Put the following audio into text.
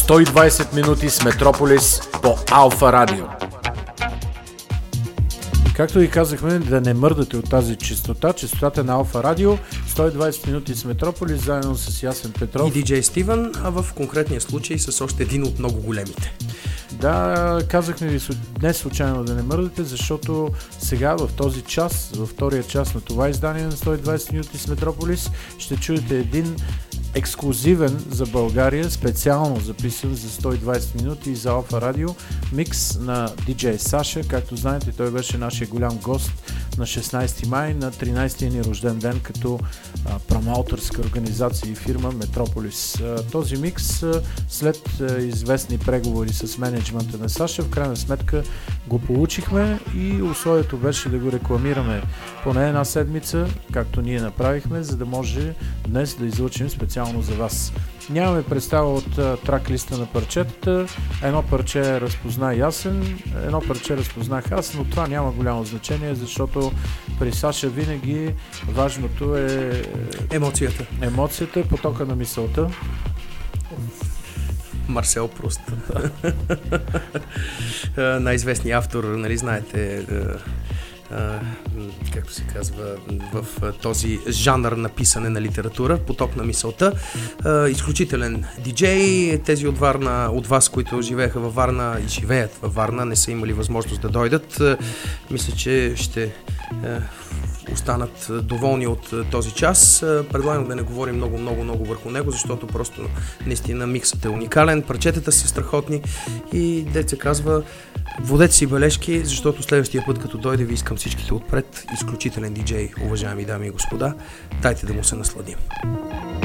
120 минути с Метрополис по Алфа Радио. Както ви казахме, да не мърдате от тази честотата на Алфа Радио, 120 минути с Метрополис, заедно с Ясен Петров и диджей Стивън, а в конкретния случай с още един от много големите. Да, казахме ви днес случайно да не мърдате, защото сега в този час, във втория час на това издание на 120 минути с Метрополис, ще чуете един ексклузивен за България, специално записан за 120 минути и за Алфа Радио, микс на диджей Саша. Както знаете, той беше нашия голям гост на 16 май, на 13-я ни рожден ден като промоутърска организация и фирма Метрополис. Този микс, след известни преговори с менеджмента на Саша, в крайна сметка го получихме и условието беше да го рекламираме поне една седмица, както ние направихме, за да може днес да излъчим специално за вас. Нямаме представа от трак-листа на парчетата. Едно парче разпозна Ясен, едно парче разпознах аз, но това няма голямо значение, защото при Саша винаги важното е емоцията, потока на мисълта. Марсел Пруст. Най-известният автор, нали знаете, както се казва, в този жанр на писане на литература, поток на мисълта. Изключителен диджей. Тези от Варна, от вас, които живееха във Варна и живеят във Варна, не са имали възможност да дойдат. Мисля, че ще останат доволни от този час. Предлагам да не говорим много върху него, защото просто наистина миксът е уникален, парчетата са страхотни и деца казва, водете си бележки, защото следващия път, като дойде, ви искам всичките отпред. Изключителен диджей, уважаеми дами и господа. Дайте да му се насладим.